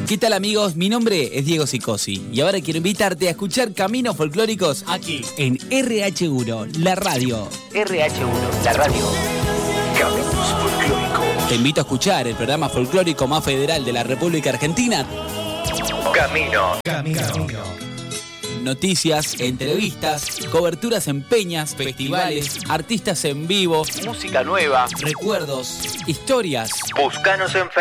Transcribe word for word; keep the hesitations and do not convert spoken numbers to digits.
¿Qué tal, amigos? Mi nombre es Diego Sicosi y ahora quiero invitarte a escuchar Caminos Folclóricos aquí en R H uno, la radio. R H uno, la radio. Caminos Folclóricos. Te invito a escuchar el programa folclórico más federal de la República Argentina. Camino. Camino. Noticias, entrevistas, coberturas en peñas, festivales, artistas en vivo, Música nueva. recuerdos, historias. Búscanos en Facebook.